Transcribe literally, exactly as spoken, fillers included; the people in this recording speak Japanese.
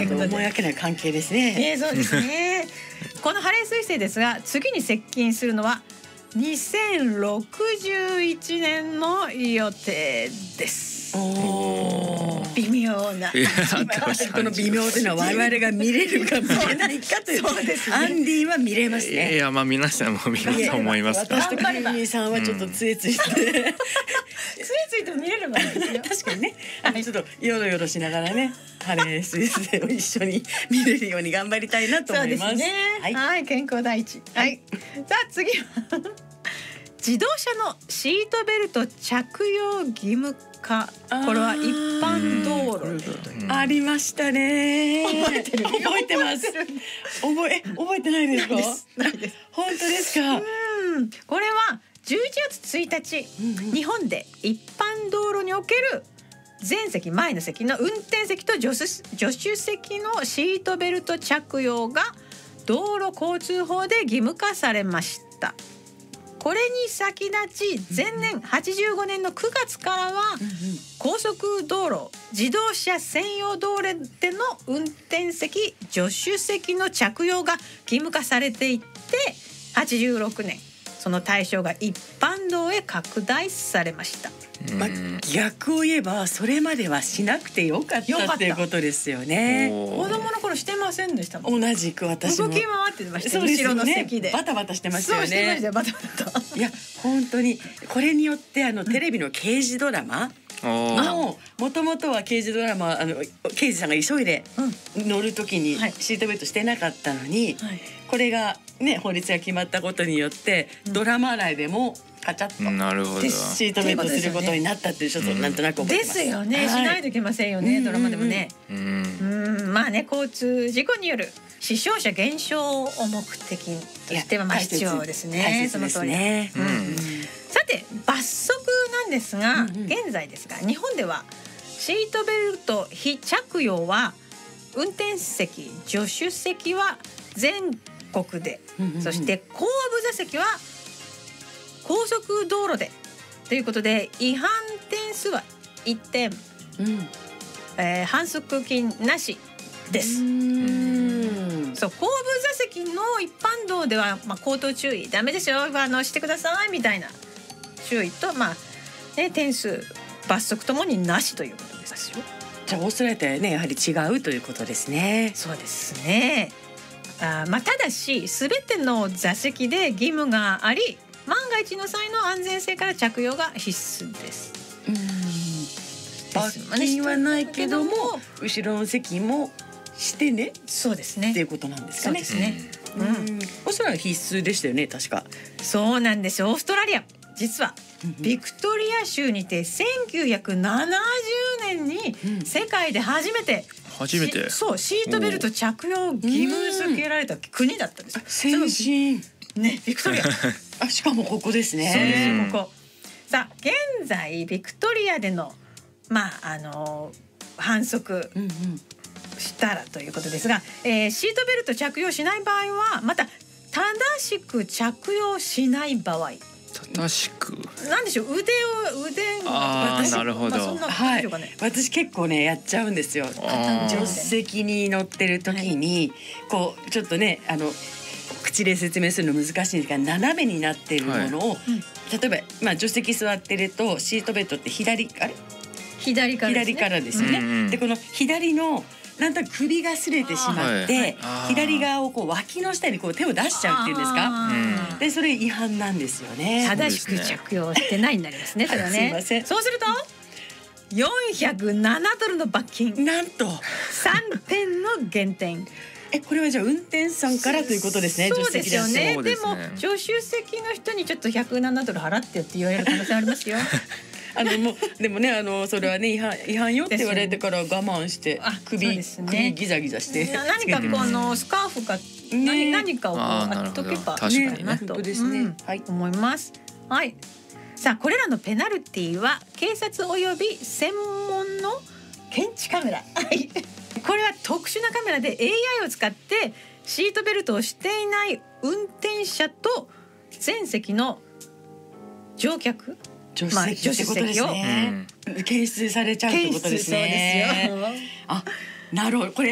いうことで思いがけない関係ですね。 えー、そうですねこのハレー彗星ですが次に接近するのはにせんろくじゅういちねんの予定です。 お微妙なこの微妙というのは我々が見れるか見れないかというそうですね。 アンディは見れますね。 いやまあ皆さんも見ると思います。 私とクリミーさんはちょっとつえついて、うん、つえついても見れるもんですよ確かにね、はい、ちょっとよろよろしながらねハレー彗星を一緒に見れるように頑張りたいなと思います。 そうですね、はい、はい、健康第一、はい、さあ次は自動車のシートベルト着用義務化、これは一般道路でありましたね。 覚えてる？ 覚えてます。覚え覚えてないですか？ ないです。 本当ですか？ うん、これはじゅういちがつついたち、うんうん、日本で一般道路における前席前の席の運転席と助手、助手席のシートベルト着用が道路交通法で義務化されました。これに先立ち前年はちじゅうごねんのくがつからは高速道路自動車専用道路での運転席助手席の着用が義務化されていってはちじゅうろくねんその対象が一般道へ拡大されました。 まあ、逆を言えばそれまではしなくてよかったっていうことですよね。 子供の頃してませんでしたもん。 同じく私も動き回ってました。 そうですよね、 後ろの席でバタバタしてましたよね。 そうしてましたよ、バタバタいや本当にこれによってあのテレビの刑事ドラマももともとは刑事ドラマあの刑事さんが急いで乗る時にシートベルトしてなかったのに、はい、これがね法律が決まったことによってドラマ内でもカチャッと、 なるほど、 シートベルトすることになったっていうちょっとなんとなく覚えてます。 ですよね、はい、しないといけませんよね、ドラマでもね。うん、うん、まあね交通事故による死傷者減少を目的としてはまあ必要ですね。その通りね。うん、さて罰則なんですが、うんうん、現在ですが日本ではシートベルト非着用は運転席助手席は全国で、うんうんうん、そして後部座席は高速道路でということで違反点数はいってん、うんえー、反則金なしです。うーんそう後部座席の一般道では、まあ、口頭注意ダメですよあのしてくださいみたいな注意と、まあね、点数罰則ともになしということですよ。 じゃあオーストラリアとはねやはり違うということですね。 そうですね。あ、まあ、ただし全ての座席で義務があり万が一の際の安全性から着用が必須です。うーん罰金はないけども後ろの席もしてねそうですねっていうことなんですかね。 そうですね、うん、 オーストラリア必須でしたよね確か。 そうなんですよ。オーストラリア実はビクトリア州にてせんきゅうひゃくななじゅうねんに世界で初めて、 うん、初めてそうシートベルト着用義務付けられた国だったんです。 先進ねビクトリアあしかもここですね。 そうですここ。さあ現在ビクトリアでのまああの反則したらということですが、えー、シートベルト着用しない場合はまた正しく着用しない場合正しくなんでしょう腕を腕ああなるほど、まあ、そんなはい、私結構ねやっちゃうんですよ。助手席に乗ってる時に、はい、こうちょっとねあの口で説明するの難しいんですが斜めになっているものを、はい、例えば、まあ、助手席座ってるとシートベルトって左あれ左からですね。 左からですよね、うんうん、でこの左のなんとなく首が擦れてしまって、はい、左側をこう脇の下にこう手を出しちゃうっていうんですか。でそれ違反なんですよね。 正しく着用してないになりますね。それはねすいません。 そうするとよんひゃくななドルの罰金なんとさんてんの減点。 えこれはじゃあ運転手さんからということですね。 そうですよね。 でも助手席の人にちょっとひゃくななドル払ってよって言われる可能性ありますよ。 あのもうでもねあのそれはね違反違反よって言われてから我慢して首、ね、首ギザギザして何かこのスカーフか、ね、何, 何かを当てとけばいいかなと、ねねうんはい、思います。はい。さあこれらのペナルティは警察および専門の検知カメラ。これは特殊なカメラで エーアイ を使ってシートベルトをしていない運転者と全席の乗客助手席ってことですね。検出されちゃうってことですね。 そうですよ。 あ、なるほど。これ